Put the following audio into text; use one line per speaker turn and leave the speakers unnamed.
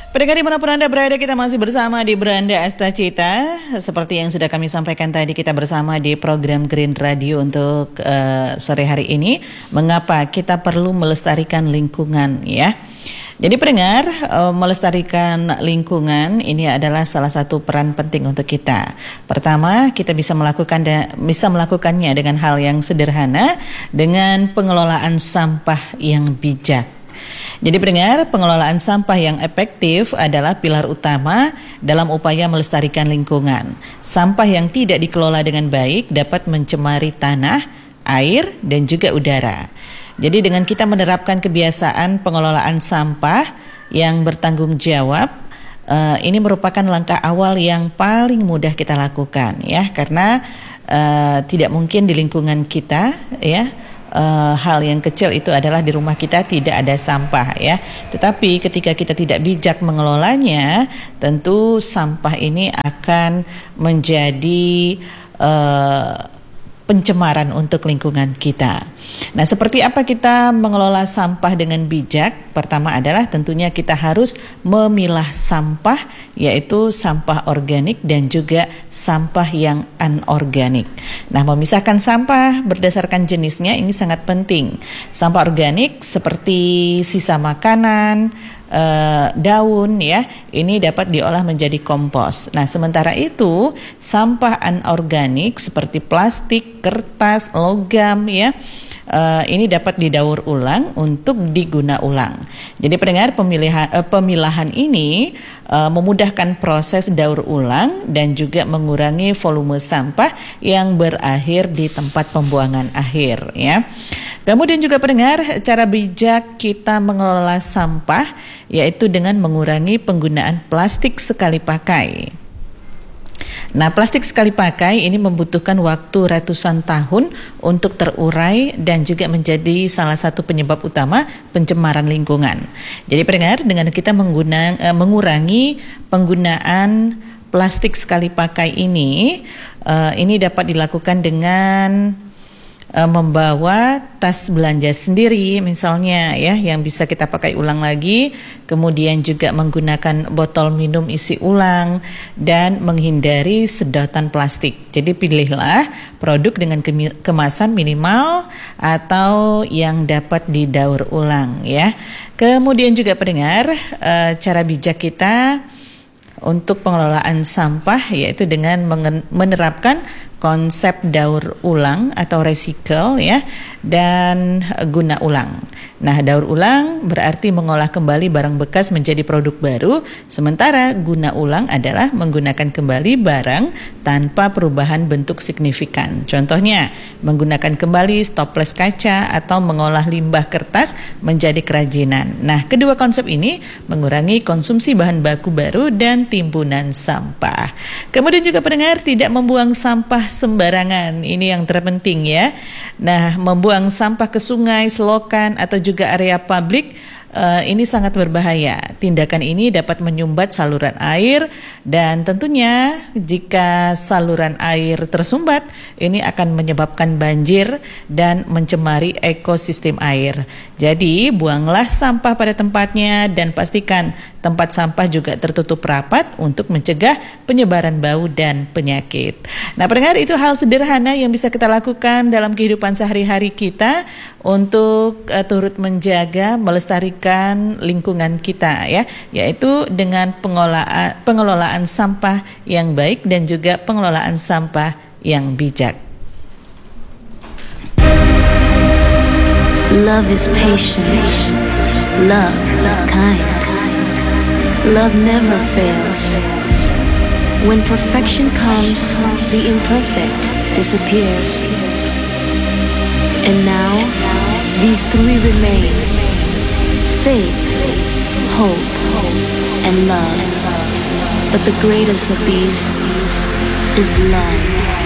Pendengar dimanapun Anda berada, kita masih bersama di Beranda Asta Cita. Seperti yang sudah kami sampaikan tadi, kita bersama di program Green Radio untuk sore hari ini. Mengapa kita perlu melestarikan lingkungan, ya? Jadi pendengar, melestarikan lingkungan ini adalah salah satu peran penting untuk kita. Pertama, kita bisa melakukannya dengan hal yang sederhana, dengan pengelolaan sampah yang bijak. Jadi pendengar, pengelolaan sampah yang efektif adalah pilar utama dalam upaya melestarikan lingkungan. Sampah yang tidak dikelola dengan baik dapat mencemari tanah, air, dan juga udara. Jadi dengan kita menerapkan kebiasaan pengelolaan sampah yang bertanggung jawab, ini merupakan langkah awal yang paling mudah kita lakukan, ya, karena tidak mungkin di lingkungan kita, ya. Hal yang kecil itu adalah di rumah kita tidak ada sampah, ya. Tetapi ketika kita tidak bijak mengelolanya, tentu sampah ini akan menjadi pencemaran untuk lingkungan kita. Nah, seperti apa kita mengelola sampah dengan bijak? Pertama adalah tentunya kita harus memilah sampah, yaitu sampah organik dan juga sampah yang anorganik. Nah, memisahkan sampah berdasarkan jenisnya ini sangat penting. Sampah organik seperti sisa makanan, daun, ya, ini dapat diolah menjadi kompos. Nah, sementara itu sampah anorganik seperti plastik, kertas, logam, ya, ini dapat didaur ulang untuk diguna ulang. Jadi pendengar, pemilahan ini memudahkan proses daur ulang dan juga mengurangi volume sampah yang berakhir di tempat pembuangan akhir, ya. Kemudian juga pendengar, cara bijak kita mengelola sampah yaitu dengan mengurangi penggunaan plastik sekali pakai. Nah, plastik sekali pakai ini membutuhkan waktu ratusan tahun untuk terurai dan juga menjadi salah satu penyebab utama pencemaran lingkungan. Jadi pendengar, dengan kita mengurangi penggunaan plastik sekali pakai ini dapat dilakukan dengan membawa tas belanja sendiri misalnya, ya, yang bisa kita pakai ulang lagi, kemudian juga menggunakan botol minum isi ulang dan menghindari sedotan plastik. Jadi pilihlah produk dengan kemasan minimal atau yang dapat didaur ulang, ya. Kemudian juga pendengar, cara bijak kita untuk pengelolaan sampah yaitu dengan menerapkan konsep daur ulang atau recycle, ya, dan guna ulang. Nah, daur ulang berarti mengolah kembali barang bekas menjadi produk baru, sementara guna ulang adalah menggunakan kembali barang tanpa perubahan bentuk signifikan. Contohnya, menggunakan kembali stoples kaca atau mengolah limbah kertas menjadi kerajinan. Nah, kedua konsep ini mengurangi konsumsi bahan baku baru dan timbunan sampah. Kemudian juga pendengar, tidak membuang sampah sembarangan. Ini yang terpenting, ya. Nah, membuang sampah ke sungai, selokan atau juga area publik ini sangat berbahaya. Tindakan ini dapat menyumbat saluran air dan tentunya jika saluran air tersumbat, ini akan menyebabkan banjir dan mencemari ekosistem air. Jadi, buanglah sampah pada tempatnya dan pastikan tempat sampah juga tertutup rapat untuk mencegah penyebaran bau dan penyakit. Nah, pendengar, itu hal sederhana yang bisa kita lakukan dalam kehidupan sehari-hari kita untuk turut menjaga, melestarikan lingkungan kita, ya, yaitu dengan pengelolaan sampah yang baik dan juga pengelolaan sampah yang bijak.
Love is patient. Love is kind. Love never fails. When perfection comes, the imperfect disappears. And now, these three remain: faith, hope, and love. But the greatest of these is love.